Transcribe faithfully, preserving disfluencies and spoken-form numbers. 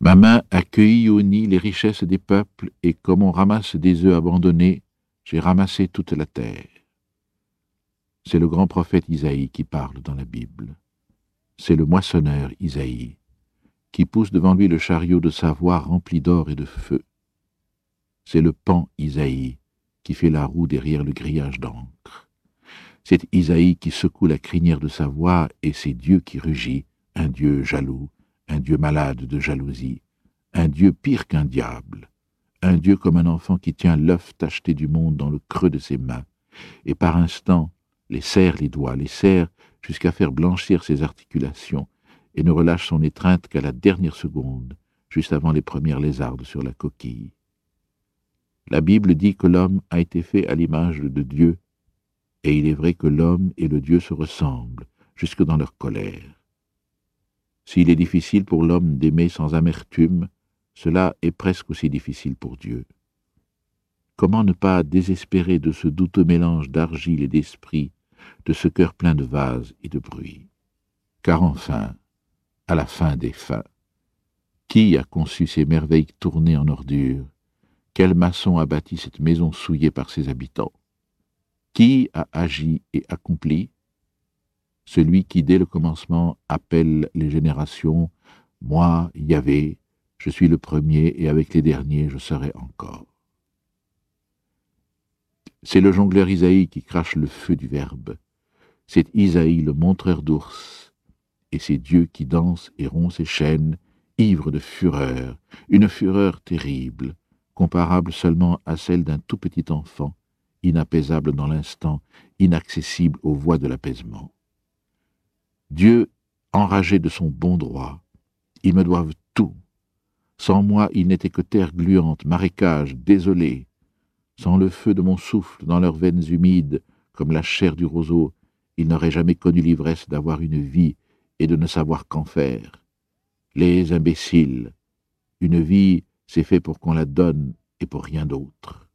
Ma main a cueilli au nid les richesses des peuples, et comme on ramasse des œufs abandonnés, j'ai ramassé toute la terre. C'est le grand prophète Isaïe qui parle dans la Bible. C'est le moissonneur Isaïe, qui pousse devant lui le chariot de sa voix rempli d'or et de feu. C'est le pan Isaïe, qui fait la roue derrière le grillage d'encre. C'est Isaïe qui secoue la crinière de sa voix, et c'est Dieu qui rugit, un Dieu jaloux, un Dieu malade de jalousie, un Dieu pire qu'un diable, un Dieu comme un enfant qui tient l'œuf tacheté du monde dans le creux de ses mains, et par instants les serre les doigts, les serre jusqu'à faire blanchir ses articulations, et ne relâche son étreinte qu'à la dernière seconde, juste avant les premières lézardes sur la coquille. La Bible dit que l'homme a été fait à l'image de Dieu, et il est vrai que l'homme et le Dieu se ressemblent, jusque dans leur colère. S'il est difficile pour l'homme d'aimer sans amertume, cela est presque aussi difficile pour Dieu. Comment ne pas désespérer de ce douteux mélange d'argile et d'esprit, de ce cœur plein de vases et de bruit? Car enfin, à la fin des fins, qui a conçu ces merveilles tournées en ordure? Quel maçon a bâti cette maison souillée par ses habitants? Qui a agi et accompli? Celui qui, dès le commencement, appelle les générations, « Moi, Yahvé, je suis le premier, et avec les derniers, je serai encore. » C'est le jongleur Isaïe qui crache le feu du Verbe. C'est Isaïe, le montreur d'ours. Et c'est Dieu qui danse et rompt ses chaînes, ivre de fureur, une fureur terrible, comparable seulement à celle d'un tout petit enfant, inapaisable dans l'instant, inaccessible aux voies de l'apaisement. Dieu, enragé de son bon droit, ils me doivent tout. Sans moi, ils n'étaient que terre gluante, marécage, désolé. Sans le feu de mon souffle dans leurs veines humides, comme la chair du roseau, ils n'auraient jamais connu l'ivresse d'avoir une vie et de ne savoir qu'en faire. Les imbéciles, une vie, c'est fait pour qu'on la donne et pour rien d'autre.